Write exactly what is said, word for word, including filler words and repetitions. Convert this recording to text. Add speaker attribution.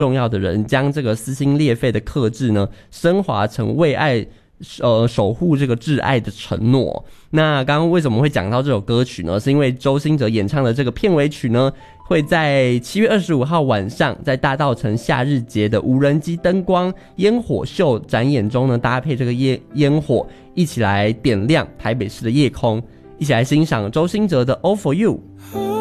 Speaker 1: 重要的人将这个撕心裂肺的克制呢，升华成为爱呃守护这个挚爱的承诺。那刚刚为什么会讲到这首歌曲呢？是因为周兴哲演唱的这个片尾曲呢，会在七月二十五号晚上，在大稻埕夏日节的无人机灯光烟火秀展演中呢，搭配这个烟烟火，一起来点亮台北市的夜空，一起来欣赏周兴哲的《All for You》。